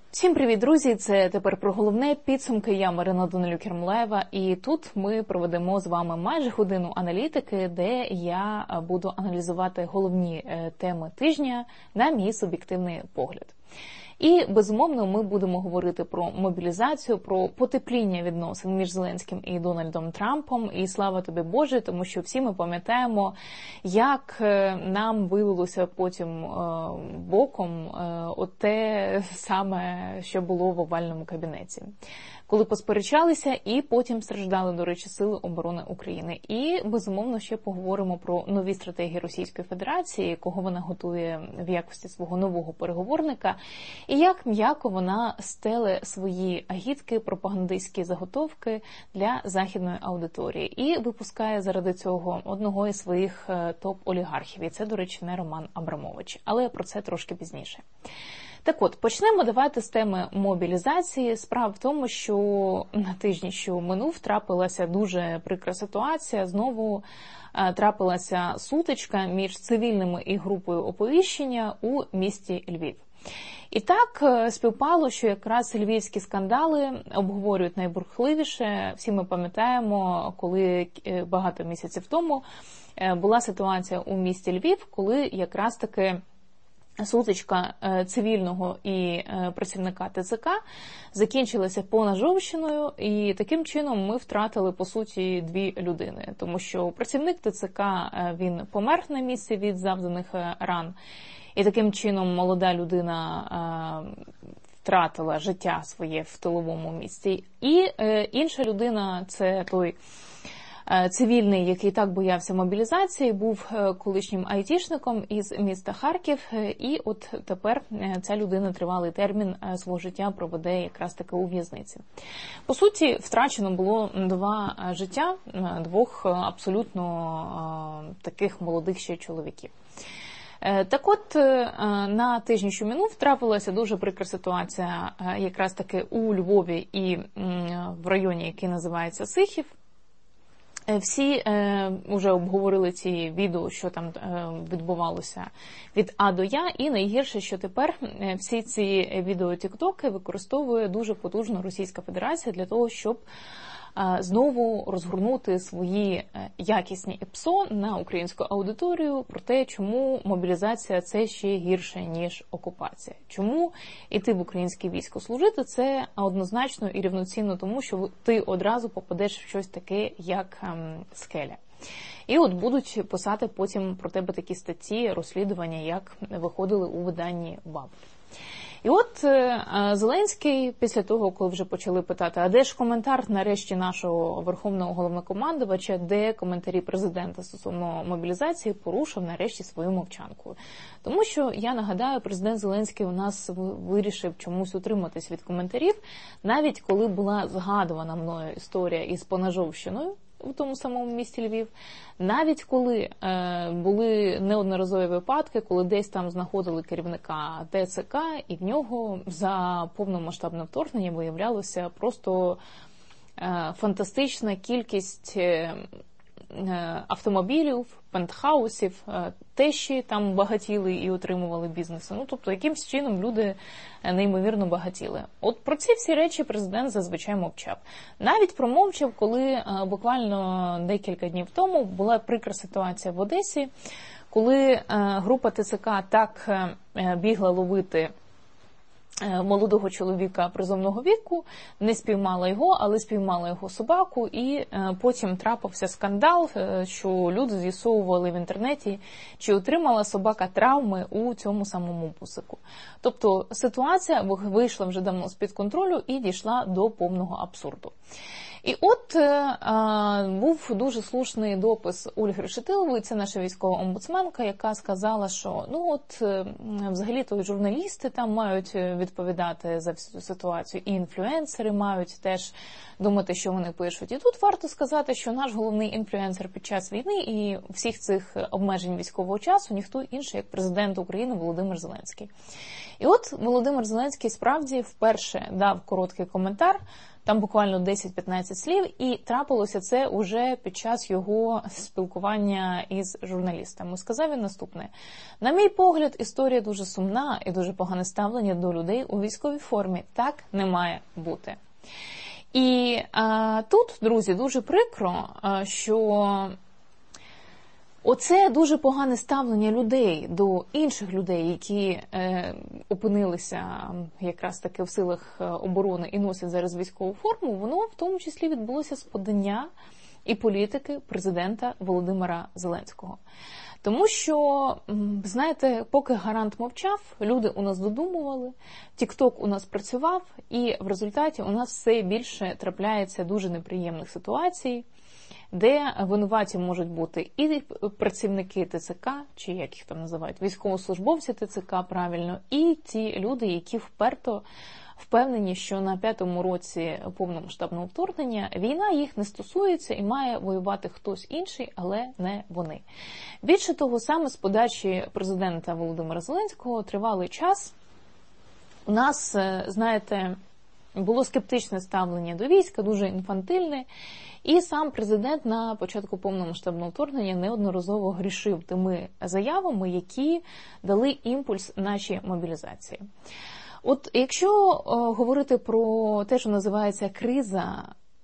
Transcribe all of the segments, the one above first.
Всім привіт, друзі! Це тепер про головне підсумки. Я Марина Данилюк-Ермолаєва, і тут ми проведемо з вами майже годину аналітики, де я буду аналізувати головні теми тижня на мій суб'єктивний погляд. І, безумовно, ми будемо говорити про мобілізацію, про потепління відносин між Зеленським і Дональдом Трампом. І слава тобі Боже, тому що всі ми пам'ятаємо, як нам вилилося потім боком те саме, що було в овальному кабінеті. Коли посперечалися і потім страждали, до речі, Сили оборони України. І, безумовно, ще поговоримо про нові стратегії Російської Федерації, кого вона готує в якості свого нового переговорника, і як м'яко вона стеле свої агітки, пропагандистські заготовки для західної аудиторії. І випускає заради цього одного із своїх топ-олігархів. І це, до речі, не Роман Абрамович. Але про це трошки пізніше. Так от, почнемо давайте з теми мобілізації. Справа в тому, що на тижні, що минув, трапилася дуже прикра ситуація. Знову трапилася сутичка між цивільними і групою оповіщення у місті Львів. І так співпало, що якраз львівські скандали обговорюють найбурхливіше. Всі ми пам'ятаємо, коли багато місяців тому була ситуація у місті Львів, коли якраз таки сутичка цивільного і працівника ТЦК закінчилася поножовщиною, і таким чином ми втратили, по суті, дві людини. Тому що працівник ТЦК, він помер на місці від завданих ран, і таким чином молода людина втратила життя своє в тиловому місці. І інша людина – це той цивільний, який так боявся мобілізації, був колишнім айтішником із міста Харків, і от тепер ця людина тривалий термін свого життя проведе якраз таки у в'язниці. По суті, втрачено було два життя, двох абсолютно таких молодих ще чоловіків. Так от, на тижні, що минув, трапилася дуже прикра ситуація якраз таки у Львові і в районі, який називається Сихів. Всі вже обговорили ці відео, що там відбувалося від А до Я, і найгірше, що тепер всі ці відео-тіктоки використовує дуже потужно Російська Федерація для того, щоб знову розгорнути свої якісні епсо на українську аудиторію про те, чому мобілізація – це ще гірше, ніж окупація. Чому іти в українське військо служити – це однозначно і рівноцінно тому, що ти одразу попадеш в щось таке, як скеля. І от будуть писати потім про тебе такі статті, розслідування, як виходили у виданні «Баб». І от Зеленський, після того, коли вже почали питати, а де ж коментар нарешті нашого верховного головнокомандувача, де коментарі президента стосовно мобілізації, порушив нарешті свою мовчанку. Тому що, я нагадаю, президент Зеленський у нас вирішив чомусь утриматись від коментарів, навіть коли була згадувана мною історія із поножовщиною у тому самому місті Львів, навіть коли були неодноразові випадки, коли десь там знаходили керівника ТЦК, і в нього за повномасштабне вторгнення виявлялося просто фантастична кількість автомобілів, пентхаусів, тещі там багатіли і отримували бізнеси. Ну, тобто, якимсь чином люди неймовірно багатіли. От про ці всі речі президент зазвичай мовчав. Навіть промовчав, коли буквально декілька днів тому була прикра ситуація в Одесі, коли група ТЦК так бігла ловити молодого чоловіка призовного віку, не спіймала його, але спіймала його собаку, і потім трапився скандал, що люди з'ясовували в інтернеті, чи отримала собака травми у цьому самому бусику. Тобто ситуація вийшла вже давно з-під контролю і дійшла до повного абсурду. І от був дуже слушний допис Ольги Решетилової, це наша військова омбудсменка, яка сказала, що взагалі-то журналісти там мають відповідати за всю ситуацію, і інфлюенсери мають теж думати, що вони пишуть. І тут варто сказати, що наш головний інфлюенсер під час війни і всіх цих обмежень військового часу ніхто інший, як президент України Володимир Зеленський. І от Володимир Зеленський справді вперше дав короткий коментар Там буквально 10-15 слів, і трапилося це уже під час його спілкування із журналістами. Сказав він наступне. На мій погляд, історія дуже сумна і дуже погане ставлення до людей у військовій формі. Так не має бути. І тут, друзі, дуже прикро, що оце дуже погане ставлення людей до інших людей, які опинилися якраз таки в силах оборони і носять зараз військову форму, воно в тому числі відбулося з подання і політики президента Володимира Зеленського. Тому що, знаєте, поки гарант мовчав, люди у нас додумували, тік-ток у нас працював, і в результаті у нас все більше трапляється дуже неприємних ситуацій, де винуваті можуть бути і працівники ТЦК, чи як їх там називають, військовослужбовці ТЦК, правильно, і ті люди, які вперто впевнені, що на 5-му році повномасштабного вторгнення війна їх не стосується і має воювати хтось інший, але не вони. Більше того, саме з подачі президента Володимира Зеленського тривалий час у нас, знаєте, було скептичне ставлення до війська, дуже інфантильне, і сам президент на початку повномасштабного вторгнення неодноразово грішив тими заявами, які дали імпульс нашій мобілізації. От якщо говорити про те, що називається криза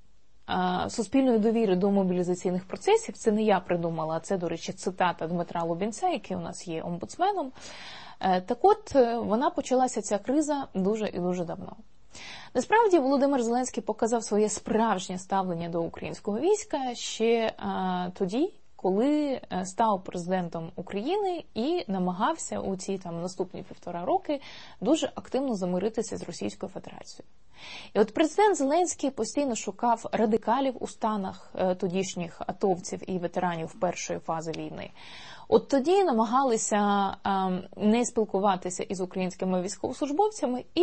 суспільної довіри до мобілізаційних процесів, це не я придумала, це, до речі, цитата Дмитра Лубінця, який у нас є омбудсменом, так от вона почалася, ця криза, дуже і дуже давно. Насправді, Володимир Зеленський показав своє справжнє ставлення до українського війська ще тоді, коли став президентом України і намагався у ці наступні 1,5 роки дуже активно замиритися з Російською Федерацією. І от президент Зеленський постійно шукав радикалів у станах тодішніх атовців і ветеранів першої фази війни. От тоді намагалися не спілкуватися із українськими військовослужбовцями і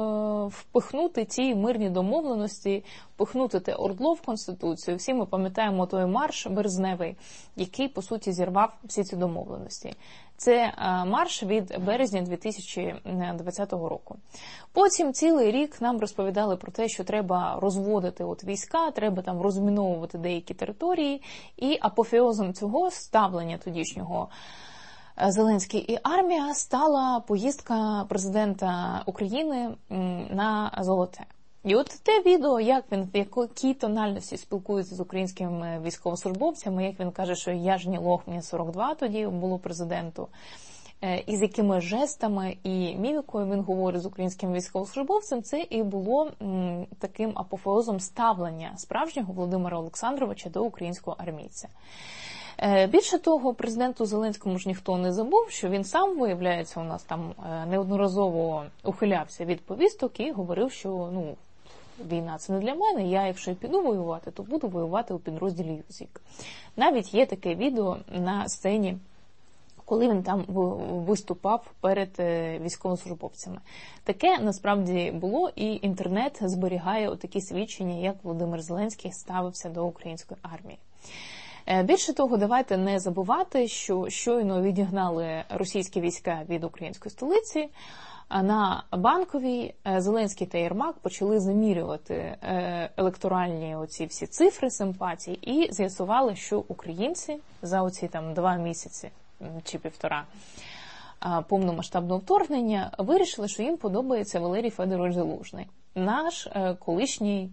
впихнути ті мирні домовленості, впихнути те ОРДЛО в Конституцію. Всі ми пам'ятаємо той марш березневий, який, по суті, зірвав всі ці домовленості. Це марш від березня 2020 року. Потім цілий рік нам розповідали про те, що треба розводити війська, треба там розміновувати деякі території. І апофеозом цього ставлення тодішнього Зеленський і армія стала поїздка президента України на Золоте. І от те відео, як він, в якій тональності спілкується з українськими військовослужбовцями, як він каже, що я ж не лох, мені 42 тоді було президенту, і з якими жестами і мімікою він говорить з українським військовослужбовцем, це і було таким апофеозом ставлення справжнього Володимира Олександровича до українського армійця. Більше того, президенту Зеленському ж ніхто не забув, що він сам, виявляється, у нас там неодноразово ухилявся від повісток і говорив, що війна – це не для мене, я якщо піду воювати, то буду воювати у підрозділі ЮЗІК. Навіть є таке відео на сцені, коли він там виступав перед військовослужбовцями. Таке насправді було, і інтернет зберігає отакі свідчення, як Володимир Зеленський ставився до української армії. Більше того, давайте не забувати, що щойно відігнали російські війська від української столиці, на Банковій Зеленський та Єрмак почали замірювати електоральні оці всі цифри симпатій і з'ясували, що українці за оці 2 місяці чи 1,5 повномасштабного вторгнення вирішили, що їм подобається Валерій Федорович Залужний, наш колишній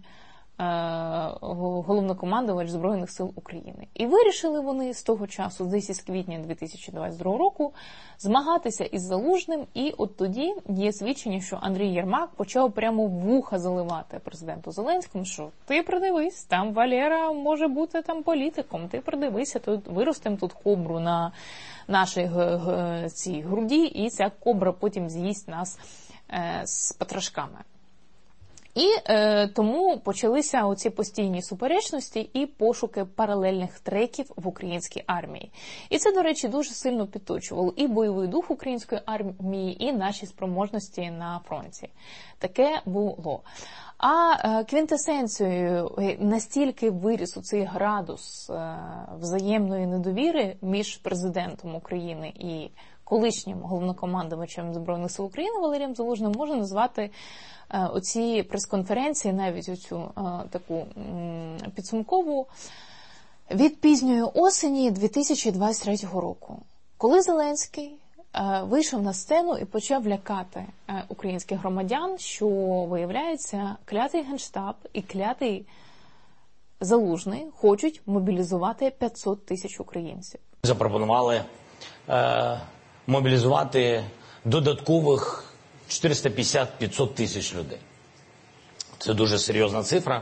головнокомандувач Збройних сил України. І вирішили вони з того часу, десь із квітня 2022 року, змагатися із Залужним, і от тоді є свідчення, що Андрій Єрмак почав прямо в вуха заливати президенту Зеленському, що ти придивись, там Валера може бути там політиком, ти придивися, тут виростемо тут кобру на нашій цій груді, і ця кобра потім з'їсть нас з потрошками. І тому почалися оці постійні суперечності і пошуки паралельних треків в українській армії. І це, до речі, дуже сильно підточувало і бойовий дух української армії, і наші спроможності на фронті. Таке було. А квінтесенцією настільки виріс у цей градус взаємної недовіри між президентом України і колишнім головнокомандувачем Збройних сил України Валерієм Залужним можна назвати оці прес-конференції, навіть оцю таку підсумкову, від пізньої осені 2023 року, коли Зеленський вийшов на сцену і почав лякати українських громадян, що, виявляється, клятий Генштаб і клятий Залужний хочуть мобілізувати 500 тисяч українців. Запропонували мобілізувати додаткових 450-500 тисяч людей. Це дуже серйозна цифра.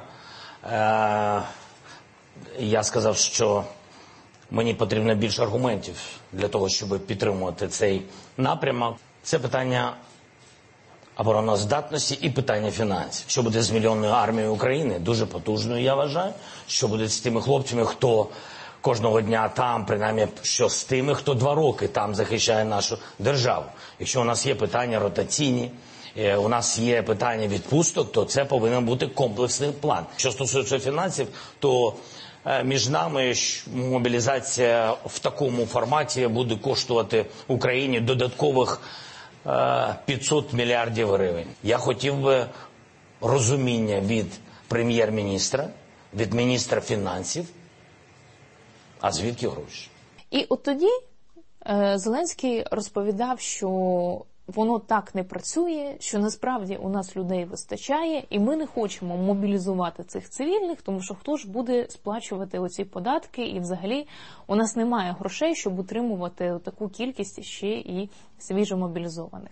Я сказав, що мені потрібно більше аргументів для того, щоб підтримувати цей напрямок. Це питання обороноздатності і питання фінансів. Що буде з мільйонною армією України? Дуже потужною, я вважаю. Що буде з тими хлопцями, хто кожного дня там, принаймні, що з тими, хто 2 роки там захищає нашу державу. Якщо у нас є питання ротаційні, у нас є питання відпусток, то це повинен бути комплексний план. Що стосується фінансів, то між нами мобілізація в такому форматі буде коштувати Україні додаткових 500 мільярдів гривень. Я хотів би розуміння від прем'єр-міністра, від міністра фінансів, а звідки гроші? І от тоді Зеленський розповідав, що воно так не працює, що насправді у нас людей вистачає, і ми не хочемо мобілізувати цих цивільних, тому що хто ж буде сплачувати оці податки, і взагалі у нас немає грошей, щоб утримувати таку кількість ще і свіжомобілізованих.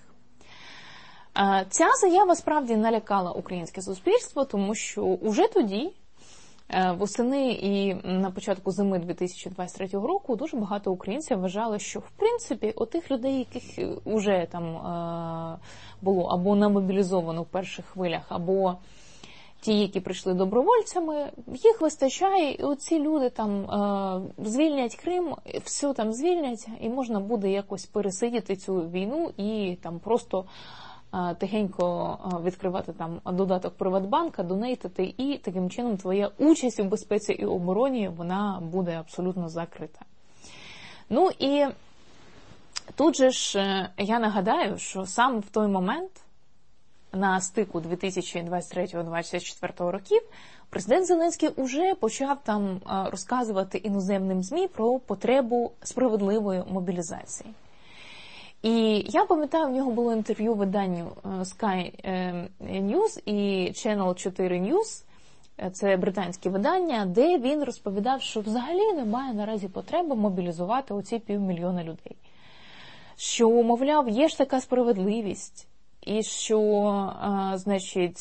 Ця заява справді налякала українське суспільство, тому що уже тоді, восени і на початку зими 2023 року, дуже багато українців вважали, що в принципі отих людей, яких вже там було або намобілізовано в перших хвилях, або ті, які прийшли добровольцями, їх вистачає, і оці люди там звільнять Крим, все там звільнять, і можна буде якось пересидіти цю війну і там просто тихенько відкривати там додаток Приватбанка, донейтити, і таким чином твоя участь у безпеці і обороні, вона буде абсолютно закрита. Ну і тут же ж я нагадаю, що саме в той момент, на стику 2023-2024 років, президент Зеленський уже почав там розказувати іноземним ЗМІ про потребу справедливої мобілізації. І я пам'ятаю, в нього було інтерв'ю виданню Sky News і Channel 4 News, це британське видання, де він розповідав, що взагалі немає наразі потреби мобілізувати оці 500 000 людей. Що, мовляв, є ж така справедливість, і що, значить,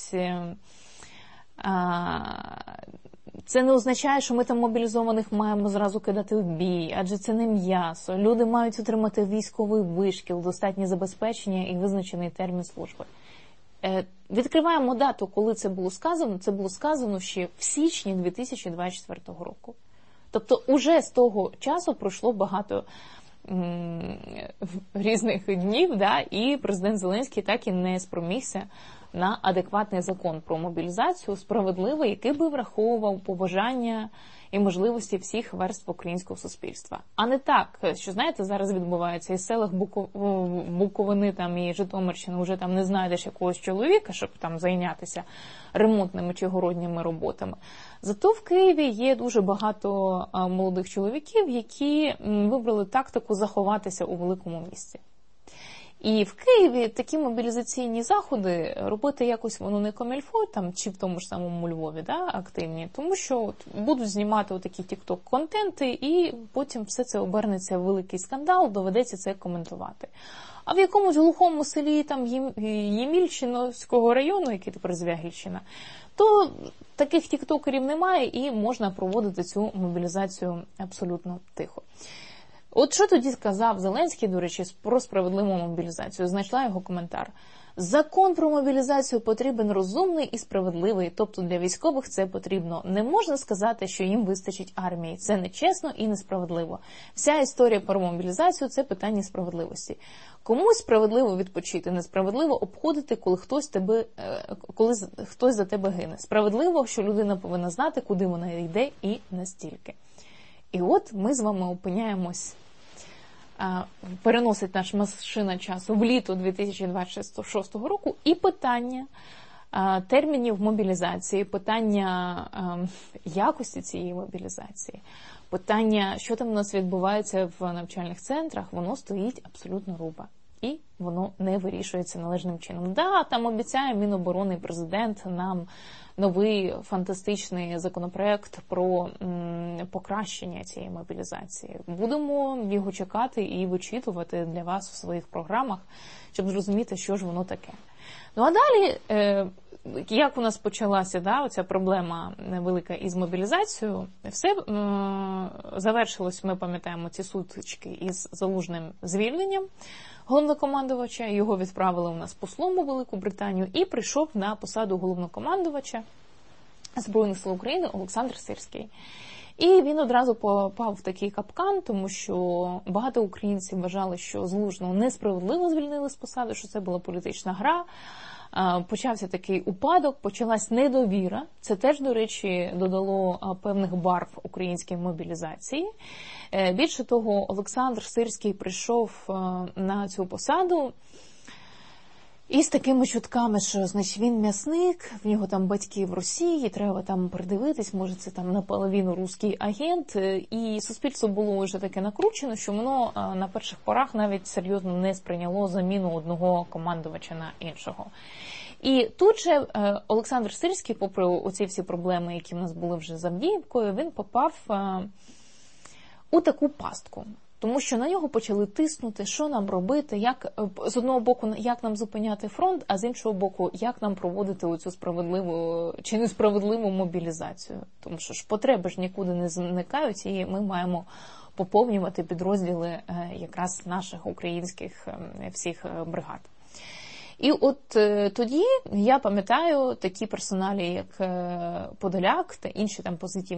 це не означає, що ми там мобілізованих маємо зразу кидати в бій, адже це не м'ясо. Люди мають отримати військовий вишкіл, достатнє забезпечення і визначений термін служби. Відкриваємо дату, коли це було сказано. Це було сказано ще в січні 2024 року. Тобто уже з того часу пройшло багато різних днів, да, і президент Зеленський так і не спромігся на адекватний закон про мобілізацію, справедливий, який би враховував побажання і можливості всіх верств українського суспільства. А не так, що, знаєте, зараз відбувається із селах Буковини там, і Житомирщини, вже там не знайдеш якогось чоловіка, щоб там зайнятися ремонтними чи городніми роботами. Зато в Києві є дуже багато молодих чоловіків, які вибрали тактику заховатися у великому місті. І в Києві такі мобілізаційні заходи робити якось воно не комільфо, там, чи в тому ж самому Львові, да, активні, тому що от, будуть знімати отакі тік-ток-контенти, і потім все це обернеться в великий скандал, доведеться це коментувати. А в якомусь глухому селі там Ємільчиновського району, який тепер Звягільщина, то таких тіктокерів немає і можна проводити цю мобілізацію абсолютно тихо. От що тоді сказав Зеленський, до речі, про справедливу мобілізацію? Знайшла його коментар. Закон про мобілізацію потрібен розумний і справедливий, тобто для військових це потрібно. Не можна сказати, що їм вистачить армії. Це нечесно і несправедливо. Вся історія про мобілізацію – це питання справедливості. Комусь справедливо відпочити, несправедливо обходити, коли хтось за тебе гине. Справедливо, що людина повинна знати, куди вона йде і настільки. І от ми з вами опиняємось переносить наша машина часу в літо 2026 року, і питання термінів мобілізації, питання якості цієї мобілізації, питання, що там у нас відбувається в навчальних центрах, воно стоїть абсолютно руба. І воно не вирішується належним чином. Да, там обіцяє Міноборони і президент нам новий фантастичний законопроект про покращення цієї мобілізації. Будемо його чекати і вичитувати для вас у своїх програмах, щоб зрозуміти, що ж воно таке. Ну а далі, як у нас почалася оця проблема велика із мобілізацією, все завершилось, ми пам'ятаємо, ці сутички із Залужним звільненням головнокомандувача, його відправили у нас послом у Велику Британію, і прийшов на посаду головнокомандувача Збройних сил України Олександр Сирський. І він одразу попав в такий капкан, тому що багато українців вважали, що Залужного несправедливо звільнили з посади, що це була політична гра. Почався такий упадок, почалась недовіра. Це теж, до речі, додало певних барв українській мобілізації. Більше того, Олександр Сирський прийшов на цю посаду із такими чутками, що, значить, він м'ясник, в нього там батьки в Росії, треба там придивитись, може це там наполовину русський агент. І суспільство було вже таке накручено, що воно на перших порах навіть серйозно не сприйняло заміну одного командувача на іншого. І тут же Олександр Сирський, попри оці всі проблеми, які в нас були вже з Авдіївкою, він попав у таку пастку. Тому що на нього почали тиснути, що нам робити, як, з одного боку, як нам зупиняти фронт, а з іншого боку, як нам проводити оцю справедливу чи несправедливу мобілізацію. Тому що ж потреби ж нікуди не зникають, і ми маємо поповнювати підрозділи якраз наших українських всіх бригад. І от тоді, я пам'ятаю, такі персоналі, як Подоляк та інші там позитивні